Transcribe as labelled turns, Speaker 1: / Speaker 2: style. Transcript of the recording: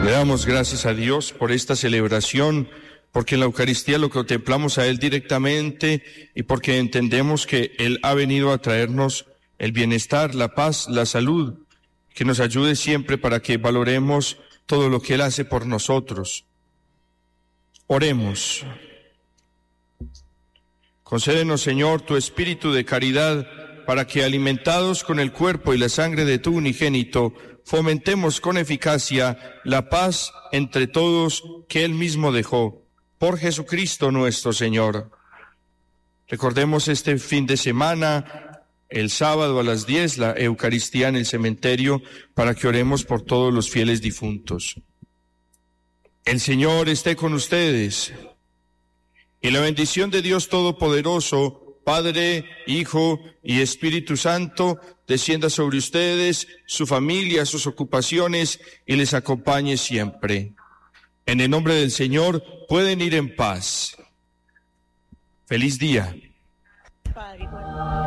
Speaker 1: Le damos gracias a Dios por esta celebración, porque en la Eucaristía lo contemplamos a Él directamente y porque entendemos que Él ha venido a traernos el bienestar, la paz, la salud, que nos ayude siempre para que valoremos todo lo que Él hace por nosotros. Oremos. Concédenos, Señor, tu espíritu de caridad, para que, alimentados con el cuerpo y la sangre de tu unigénito, fomentemos con eficacia la paz entre todos que Él mismo dejó. Por Jesucristo nuestro Señor. Recordemos este fin de semana, el sábado a las 10, la Eucaristía en el cementerio, para que oremos por todos los fieles difuntos. El Señor esté con ustedes. Y la bendición de Dios Todopoderoso, Padre, Hijo y Espíritu Santo, descienda sobre ustedes, su familia, sus ocupaciones, y les acompañe siempre. En el nombre del Señor, pueden ir en paz. Feliz día.
Speaker 2: Padre,